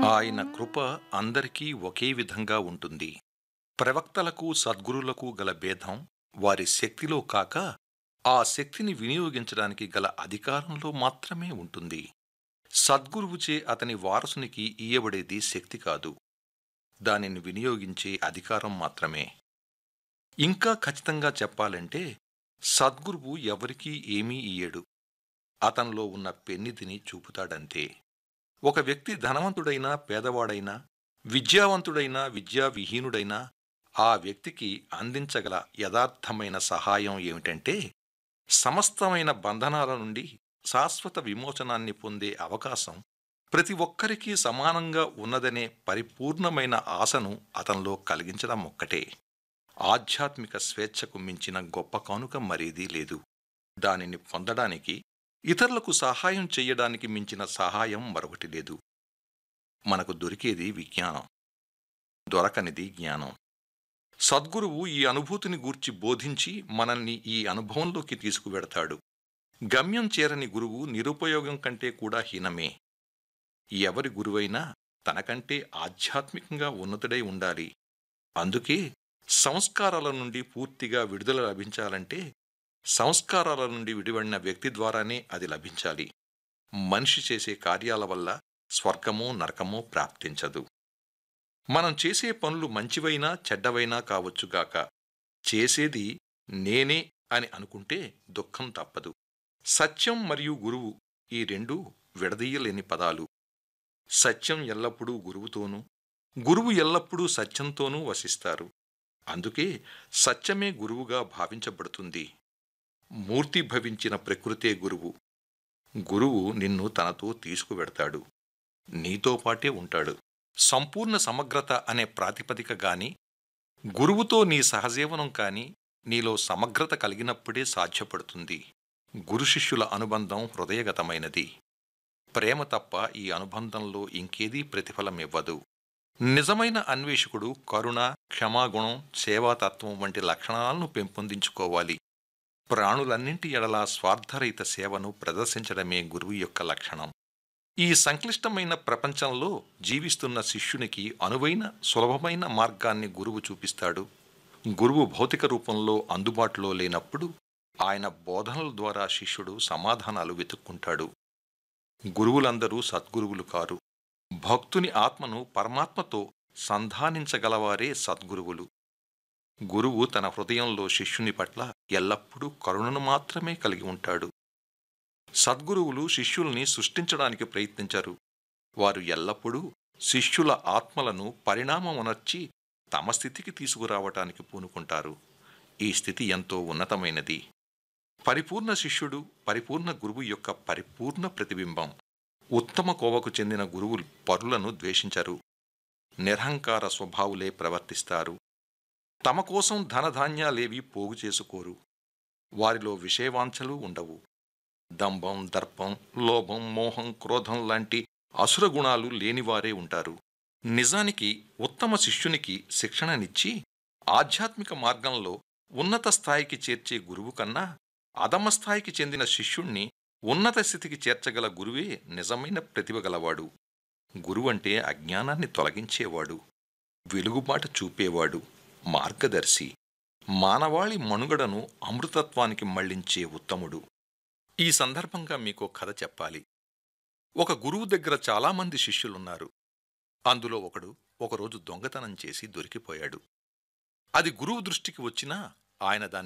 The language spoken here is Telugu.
ఆయన కృప అందరికీ ఒకే విధంగా ఉంటుంది. ప్రవక్తలకు సద్గురులకు గల భేదం వారి శక్తిలో కాక, ఆ శక్తిని వినియోగించడానికి గల అధికారంలో మాత్రమే ఉంటుంది. సద్గురువుచే అతని వారసునికి ఇయ్యబడేది శక్తి కాదు, దానిని వినియోగించే అధికారం మాత్రమే. ఇంకా ఖచ్చితంగా చెప్పాలంటే, సద్గురువు ఎవరికీ ఏమీ ఇయ్యడు, అతనిలో ఉన్న పెన్నిధిని చూపుతాడంతే. ఒక వ్యక్తి ధనవంతుడైనా పేదవాడైనా, విద్యావంతుడైనా విద్యావిహీనుడైనా, ఆ వ్యక్తికి అందించగల యథార్థమైన సహాయం ఏమిటంటే, సమస్తమైన బంధనాల నుండి శాశ్వత విమోచనాన్ని పొందే అవకాశం ప్రతి ఒక్కరికీ సమానంగా ఉన్నదనే పరిపూర్ణమైన ఆశను అతనిలో కలిగించడం ఒక్కటే. ఆధ్యాత్మిక స్వేచ్ఛకు మించిన గొప్ప కానుక మరేదీ లేదు. దానిని పొందడానికి, ఇతరులకు సహాయం చెయ్యడానికి మించిన సహాయం మరొకటి లేదు. మనకు దొరికేది విజ్ఞానం, దొరకనిది జ్ఞానం. సద్గురువు ఈ అనుభూతిని గూర్చి బోధించి మనల్ని ఈ అనుభవంలోకి తీసుకువెడతాడు. గమ్యం చేరని గురువు నిరుపయోగం కంటే కూడా హీనమే. ఎవరి గురువైనా తనకంటే ఆధ్యాత్మికంగా ఉన్నతుడై ఉండాలి. అందుకే సంస్కారాల నుండి పూర్తిగా విడుదల లభించాలంటే, సంస్కారాల నుండి విడివడిన వ్యక్తి ద్వారానే అది లభించాలి. మనిషి చేసే కార్యాల వల్ల స్వర్గమో నరకమో ప్రాప్తించదు. మనం చేసే పనులు మంచివైనా చెడ్డవైనా కావచ్చుగాక, చేసేది నేనే అని అనుకుంటే దుఃఖం తప్పదు. సత్యం మరియు గురువు, ఈ రెండూ విడదీయలేని పదాలు. సత్యం ఎల్లప్పుడూ గురువుతోనూ, గురువు ఎల్లప్పుడూ సత్యంతోనూ వసిస్తారు. అందుకే సత్యమే గురువుగా భావించబడుతుంది. మూర్తి భవించిన ప్రకృతే గురువు. గురువు నిన్ను తనతో తీసుకువెడతాడు, నీతో పాటే ఉంటాడు. సంపూర్ణ సమగ్రత అనే ప్రాతిపదిక గాని, గురువుతో నీ సహజీవనం కాని నీలో సమగ్రత కలిగినప్పుడే సాధ్యపడుతుంది. గురు శిష్యుల అనుబంధం హృదయగతమైనది. ప్రేమ తప్ప ఈ అనుబంధంలో ఇంకేదీ ప్రతిఫలమివ్వదు. నిజమైన అన్వేషకుడు కరుణ, క్షమాగుణం, సేవాతత్వం వంటి లక్షణాలను పెంపొందించుకోవాలి. ప్రాణులన్నింటి ఎడలా స్వార్థరహిత సేవను ప్రదర్శించడమే గురువు యొక్క లక్షణం. ఈ సంక్లిష్టమైన ప్రపంచంలో జీవిస్తున్న శిష్యునికి అనువైన సులభమైన మార్గాన్ని గురువు చూపిస్తాడు. గురువు భౌతిక రూపంలో అందుబాటులో లేనప్పుడు ఆయన బోధనల ద్వారా శిష్యుడు సమాధానాలు వెతుక్కుంటాడు. గురువులందరూ సద్గురువులు కారు. భక్తుని ఆత్మను పరమాత్మతో సంధానించగలవారే సద్గురువులు. గురువు తన హృదయంలో శిష్యుని పట్ల ఎల్లప్పుడూ కరుణను మాత్రమే కలిగి ఉంటాడు. సద్గురువులు శిష్యుల్ని సృష్టించడానికి ప్రయత్నించరు. వారు ఎల్లప్పుడూ శిష్యుల ఆత్మలను పరిణామమునర్చి తమ స్థితికి తీసుకురావటానికి పూనుకుంటారు. ఈ స్థితి ఎంతో ఉన్నతమైనది. పరిపూర్ణ శిష్యుడు పరిపూర్ణ గురువు యొక్క పరిపూర్ణ ప్రతిబింబం. ఉత్తమ కోవకు చెందిన గురువులు పరులను ద్వేషించరు. నిరహంకార స్వభావులే ప్రవర్తిస్తారు. తమ కోసం ధనధాన్యాలేవీ పోగు చేసుకోరు. వారిలో విషయవాంఛలు ఉండవు. దంభం, దర్పం, లోభం, మోహం, క్రోధం లాంటి అసుర గుణాలు లేనివారే ఉంటారు. నిజానికి ఉత్తమ శిష్యునికి శిక్షణనిచ్చి ఆధ్యాత్మిక మార్గంలో ఉన్నత స్థాయికి చేర్చే గురువు కన్నా, అధమ స్థాయికి చెందిన శిష్యుణ్ణి ఉన్నత స్థితికి చేర్చగల గురువే నిజమైన ప్రతిభ గలవాడు. గురువంటే అజ్ఞానాన్ని తొలగించేవాడు, వెలుగుబాట చూపేవాడు, మార్గదర్శి, మానవాళి మనుగడను అమృతత్వానికి మళ్లించే ఉత్తముడు. ఈ సందర్భంగా మీకో కథ చెప్పాలి. ఒక గురువు దగ్గర చాలామంది శిష్యులున్నారు. అందులో ఒకడు ఒకరోజు దొంగతనం చేసి దొరికిపోయాడు. అది గురువు దృష్టికి వచ్చినా ఆయన దాన్ని